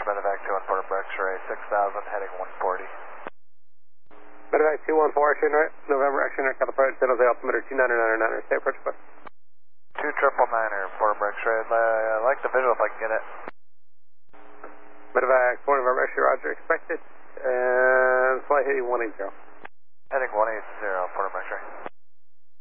Medevac 214 Porter X-ray 6000 heading 140. Medevac 214 X-ray, November X-ray, California, San Jose, altimeter 2999, stay approach bus. 2999 Porter X-ray, I like the visual if I can get it. Medevac 4 November X-ray, roger, expected, and flight heading 180. Heading 180 Porter X-ray.